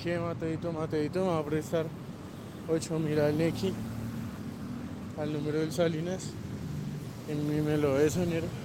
¿Qué, Mateito? Mateito me va a prestar 8.000 al Neki, al número del Salinas. Y me lo de sonero.